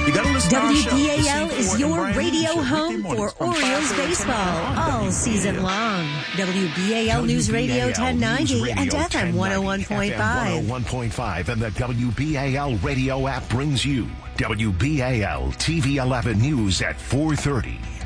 You got to listen to our show. WBAL is your Brian radio Show, home weekday mornings for from 5 Orioles to 10 baseball on all WBAL. season long. WBAL News Radio 1090 and FM 101.5. FM 101.5 and the WBAL radio app brings you WBAL TV 11 News at 4:30.